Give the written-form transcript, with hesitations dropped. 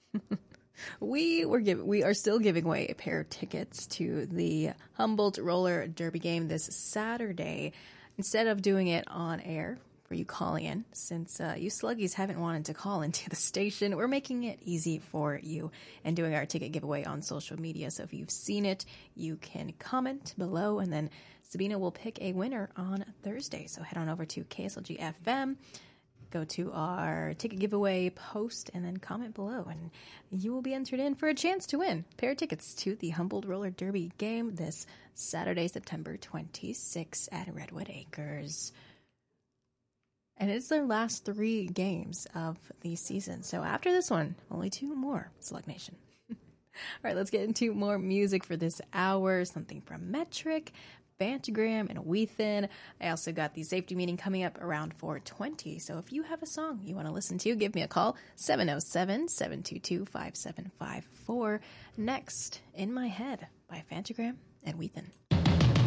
We are still giving away a pair of tickets to the Humboldt Roller Derby game this Saturday. Instead of doing it on air for you calling in, since you sluggies haven't wanted to call into the station, we're making it easy for you and doing our ticket giveaway on social media. So if you've seen it, you can comment below, and then Sabina will pick a winner on Thursday. So head on over to KSLG FM. Go to our ticket giveaway post and then comment below, and you will be entered in for a chance to win a pair of tickets to the Humboldt Roller Derby game this Saturday, September 26th at Redwood Acres. And it's their last 3 games of the season. So after this one, only 2 more, Slug Nation. All right, let's get into more music for this hour. Something from Metric, Fantagram, and Weathen. I also got the safety meeting coming up around 4:20. So if you have a song you want to listen to, give me a call, 707-722-5754. Next, In My Head by Fantagram and Weathen.